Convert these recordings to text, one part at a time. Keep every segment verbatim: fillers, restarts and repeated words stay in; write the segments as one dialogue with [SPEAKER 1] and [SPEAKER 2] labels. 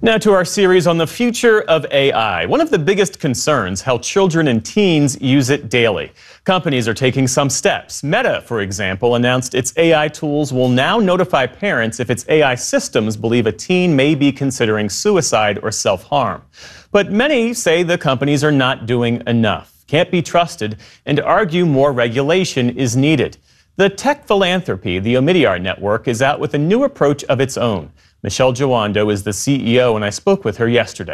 [SPEAKER 1] Now to our series on the future of A I. One of the biggest concerns, how children and teens use it daily. Companies are taking some steps. Meta, for example, announced its A I tools will now notify parents if its A I systems believe a teen may be considering suicide or self-harm. But many say the companies are not doing enough, can't be trusted, and argue more regulation is needed. The tech philanthropy, the Omidyar Network, is out with a new approach of its own. Michelle Jawando is the C E O, and I spoke with her yesterday.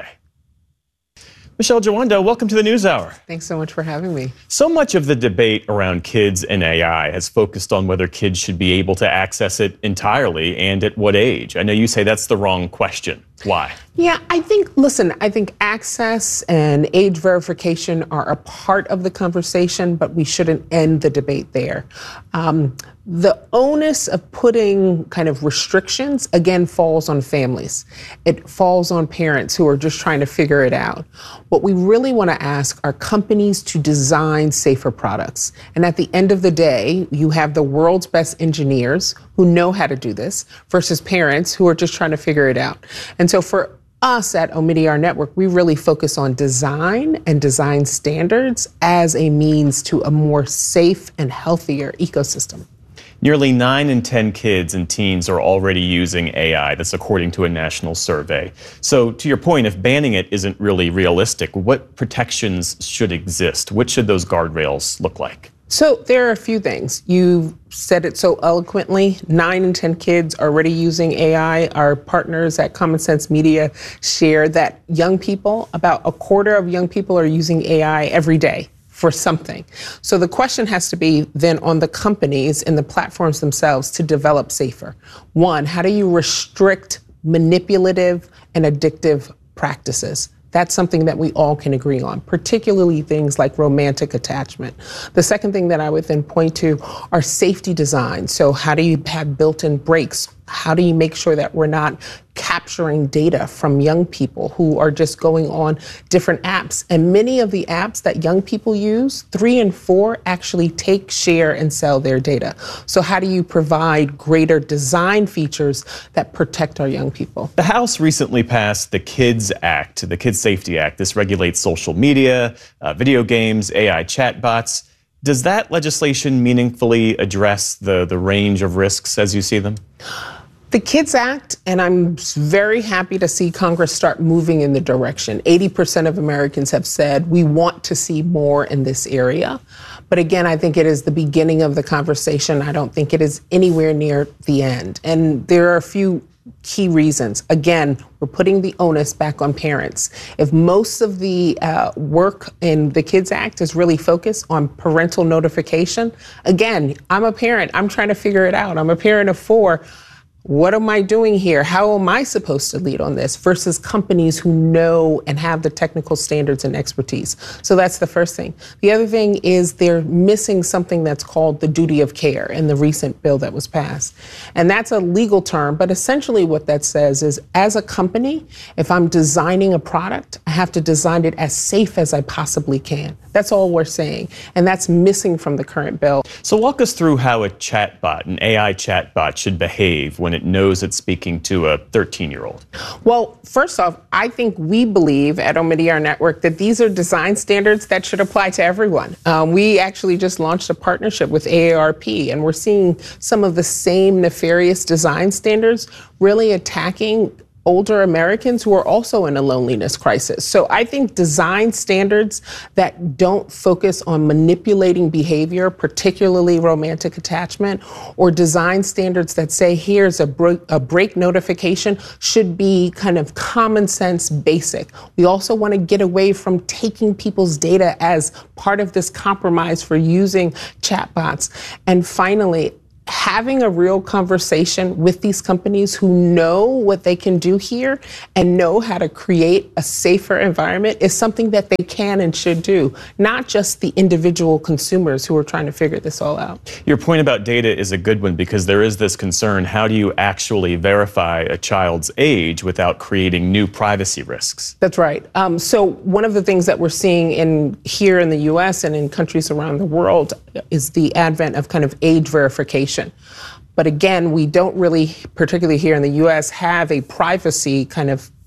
[SPEAKER 1] Michelle Jawando, welcome to the NewsHour.
[SPEAKER 2] Thanks so much for having me.
[SPEAKER 1] So much of the debate around kids and A I has focused on whether kids should be able to access it entirely and at what age. I know you say that's the wrong question. Why?
[SPEAKER 2] Yeah, I think, listen, I think access and age verification are a part of the conversation, but we shouldn't end the debate there. Um, the onus of putting kind of restrictions, again, falls on families. It falls on parents who are just trying to figure it out. What we really want to ask are companies to design safer products. And at the end of the day, you have the world's best engineers who know how to do this versus parents who are just trying to figure it out. And so for us at Omidyar Network, we really focus on design and design standards as a means to a more safe and healthier ecosystem.
[SPEAKER 1] Nearly nine in ten kids and teens are already using A I. That's according to a national survey. So to your point, if banning it isn't really realistic, what protections should exist? What should those guardrails look like?
[SPEAKER 2] So there are a few things. You said it so eloquently. Nine in ten kids are already using A I. Our partners at Common Sense Media share that young people, about a quarter of young people are using A I every day for something. So the question has to be then on the companies and the platforms themselves to develop safer. One, how do you restrict manipulative and addictive practices? That's something that we all can agree on, particularly things like romantic attachment. The second thing that I would then point to are safety design. So how do you have built-in brakes? How do you make sure that we're not capturing data from young people who are just going on different apps? And many of the apps that young people use, three and four, actually take, share, and sell their data. So how do you provide greater design features that protect our young people?
[SPEAKER 1] The House recently passed the KIDS Act, the Kids Safety Act. This regulates social media, uh, video games, A I chatbots. Does that legislation meaningfully address the, the range of risks as you see them?
[SPEAKER 2] The KIDS Act, and I'm very happy to see Congress start moving in the direction. eighty percent of Americans have said we want to see more in this area. But again, I think it is the beginning of the conversation. I don't think it is anywhere near the end. And there are a few key reasons. Again, we're putting the onus back on parents. If most of the uh, work in the KIDS Act is really focused on parental notification, again, I'm a parent. I'm trying to figure it out. I'm a parent of four. What am I doing here? How am I supposed to lead on this versus companies who know and have the technical standards and expertise? So that's the first thing. The other thing is they're missing something that's called the duty of care in the recent bill that was passed. And that's a legal term, but essentially what that says is as a company, if I'm designing a product, I have to design it as safe as I possibly can. That's all we're saying. And that's missing from the current bill.
[SPEAKER 1] So walk us through how a chatbot, an A I chatbot, should behave when it knows it's speaking to a thirteen-year-old.
[SPEAKER 2] Well, first off, I think we believe at Omidyar Network that these are design standards that should apply to everyone. Um, we actually just launched a partnership with A A R P, and we're seeing some of the same nefarious design standards really attacking older Americans who are also in a loneliness crisis. So I think design standards that don't focus on manipulating behavior, particularly romantic attachment, or design standards that say here's a break, a break notification should be kind of common sense basic. We also want to get away from taking people's data as part of this compromise for using chatbots. And finally, having a real conversation with these companies who know what they can do here and know how to create a safer environment is something that they can and should do, not just the individual consumers who are trying to figure this all out.
[SPEAKER 1] Your point about data is a good one because there is this concern, how do you actually verify a child's age without creating new privacy risks?
[SPEAKER 2] That's right. Um, so one of the things that we're seeing in here in the U S and in countries around the world is the advent of kind of age verification. But again, we don't really, particularly here in the U S, have a privacy kind of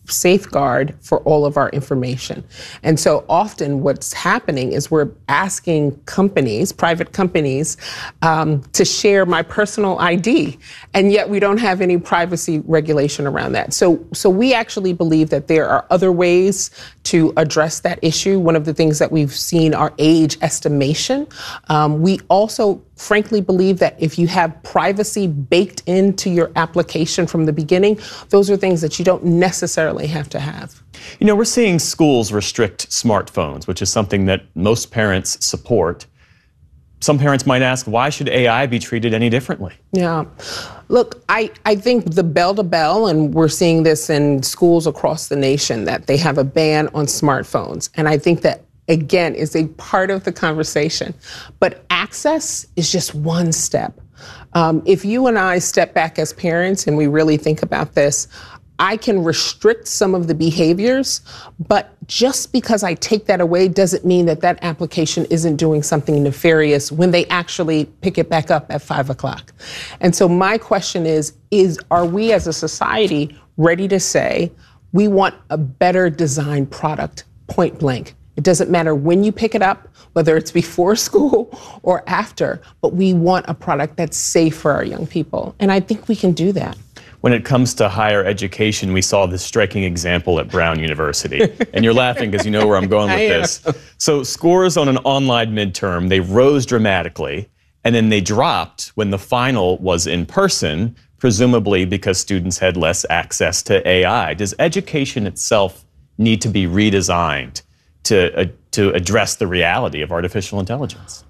[SPEAKER 2] safeguard for all of our information. And so often what's happening is we're asking companies, private companies, um, to share my personal I D, and yet we don't have any privacy regulation around that. So, so we actually believe that there are other ways to address that issue. One of the things that we've seen are age estimation. Um, we also frankly believe that if you have privacy baked into your application from the beginning, those are things that you don't necessarily have to have.
[SPEAKER 1] You know, we're seeing schools restrict smartphones, which is something that most parents support. Some parents might ask, why should A I be treated any differently?
[SPEAKER 2] Yeah. Look, I, I think the bell to bell, and we're seeing this in schools across the nation, that they have a ban on smartphones. And I think that, again, is a part of the conversation. But access is just one step. Um, if you and I step back as parents and we really think about this, I can restrict some of the behaviors, but just because I take that away doesn't mean that that application isn't doing something nefarious when they actually pick it back up at five o'clock. And so my question is, is are we as a society ready to say we want a better designed product, point blank? It doesn't matter when you pick it up, whether it's before school or after, but we want a product that's safe for our young people. And I think we can do that.
[SPEAKER 1] When it comes to higher education, we saw this striking example at Brown University. And you're laughing because you know where I'm going with this. So scores on an online midterm, they rose dramatically, and then they dropped when the final was in person, presumably because students had less access to A I. Does education itself need to be redesigned to, uh, to address the reality of artificial intelligence?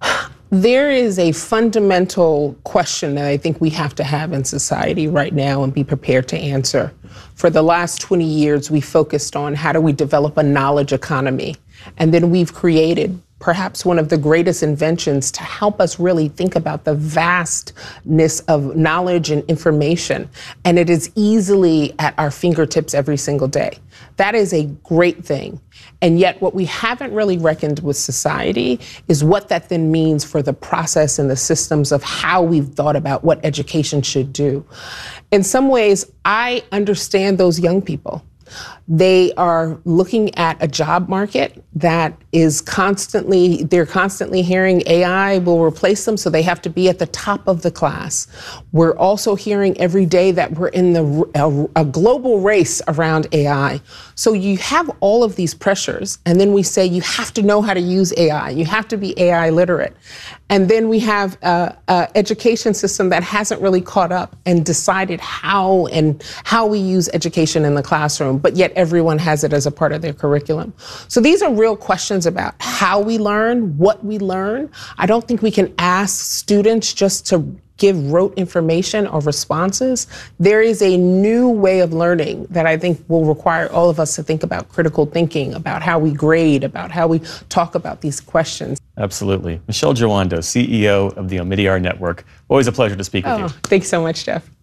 [SPEAKER 2] There is a fundamental question that I think we have to have in society right now and be prepared to answer. For the last twenty years, we focused on how do we develop a knowledge economy. And then we've created perhaps one of the greatest inventions to help us really think about the vastness of knowledge and information. And it is easily at our fingertips every single day. That is a great thing. And yet what we haven't really reckoned with society is what that then means for the process and the systems of how we've thought about what education should do. In some ways, I understand those young people. They are looking at a job market that is constantly, they're constantly hearing A I will replace them, so they have to be at the top of the class. We're also hearing every day that we're in the a, a global race around A I. So you have all of these pressures, and then we say you have to know how to use A I. You have to be A I literate. And then we have an education system that hasn't really caught up and decided how and how we use education in the classroom, but yet everyone has it as a part of their curriculum. So these are real questions about how we learn, what we learn. I don't think we can ask students just to give rote information or responses. There is a new way of learning that I think will require all of us to think about critical thinking, about how we grade, about how we talk about these questions.
[SPEAKER 1] Absolutely. Michelle Jawando, C E O of the Omidyar Network. Always a pleasure to speak with
[SPEAKER 2] oh,
[SPEAKER 1] you.
[SPEAKER 2] Thanks so much, Jeff.